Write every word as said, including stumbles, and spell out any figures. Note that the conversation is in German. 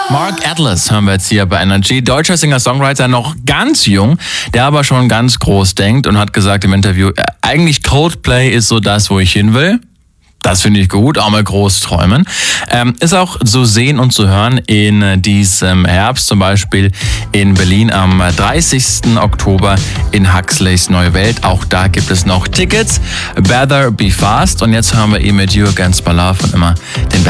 Mark Atlas haben wir jetzt hier bei Energy. Deutscher Singer-Songwriter, noch ganz jung, der aber schon ganz groß denkt und hat gesagt im Interview, äh, eigentlich Coldplay ist so das, wo ich hin will. Das finde ich gut, auch mal groß träumen. Ähm, ist auch zu sehen und zu hören in diesem Herbst, zum Beispiel in Berlin am dreißigsten Oktober in Huxleys Neue Welt. Auch da gibt es noch Tickets. Better Be Fast. Und jetzt haben wir eben mit You Against My Love und immer den